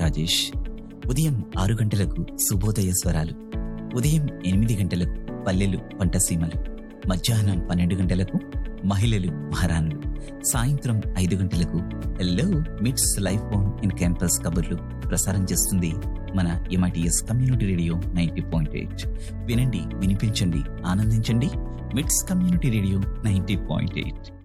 రాజేష్. ఉదయం 6 గంటలకు శుభోదయ స్వరాలు, ఉదయం 8 గంటలకు పల్లెలు పంటసీమలు, మధ్యాహ్నం 12 గంటలకు మహిళలు మహారాణులు, సాయంత్రం 5 గంటలకు హెల్లో మిట్స్ లైఫ్ ఫోన్ ఇన్ క్యాంపస్ కబుర్లు ప్రసారం చేస్తుంది మన MITS కమ్యూనిటీ రేడియో 90.8. వినండి, వినిపించండి, ఆనందించండి. మిట్స్ కమ్యూనిటీ రేడియో 90.8.